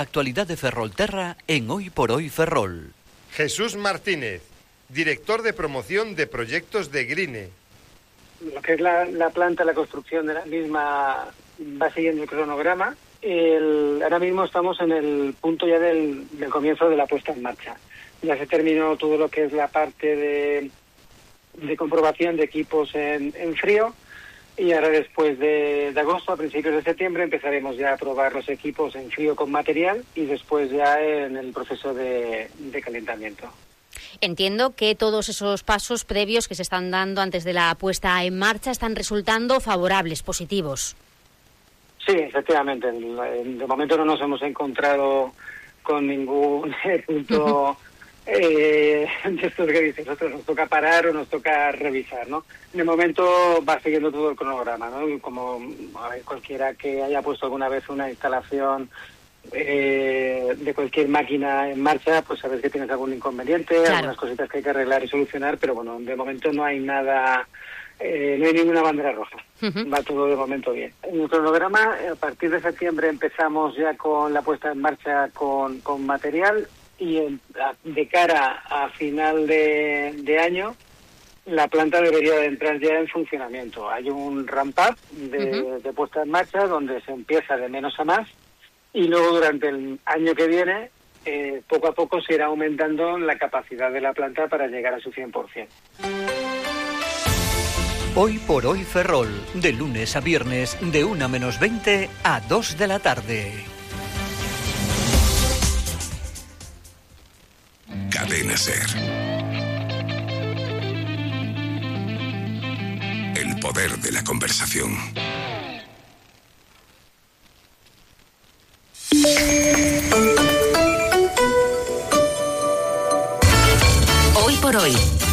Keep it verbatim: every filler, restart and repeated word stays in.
Actualidad de Ferrolterra en Hoy por Hoy Ferrol. Jesús Martínez, director de promoción de proyectos de Grine. Lo que es la, la planta, la construcción de la misma va siguiendo el cronograma. El, ahora mismo estamos en el punto ya del, del comienzo de la puesta en marcha. Ya se terminó todo lo que es la parte de, de comprobación de equipos en, en frío. Y ahora después de, de agosto, a principios de septiembre, empezaremos ya a probar los equipos en frío con material y después ya en el proceso de, de calentamiento. Entiendo que todos esos pasos previos que se están dando antes de la puesta en marcha están resultando favorables, positivos. Sí, efectivamente. De momento no nos hemos encontrado con ningún punto... Eh, de estos que dicen, nosotros nos toca parar o nos toca revisar, ¿no? De momento va siguiendo todo el cronograma, ¿no? Como a ver, cualquiera que haya puesto alguna vez una instalación eh, de cualquier máquina en marcha, pues sabes que tienes algún inconveniente, claro. Algunas cositas que hay que arreglar y solucionar, pero bueno, de momento no hay nada, eh, no hay ninguna bandera roja. Uh-huh. Va todo de momento bien. En el cronograma, a partir de septiembre empezamos ya con la puesta en marcha con, con material. Y en, de cara a final de, de año, la planta debería de entrar ya en funcionamiento. Hay un ramp-up de, uh-huh. de puesta en marcha donde se empieza de menos a más y luego durante el año que viene, eh, poco a poco se irá aumentando la capacidad de la planta para llegar a su cien por ciento. Hoy por Hoy Ferrol, de lunes a viernes, de una menos veinte a dos de la tarde. Cadena Ser. El poder de la conversación. Hoy por Hoy.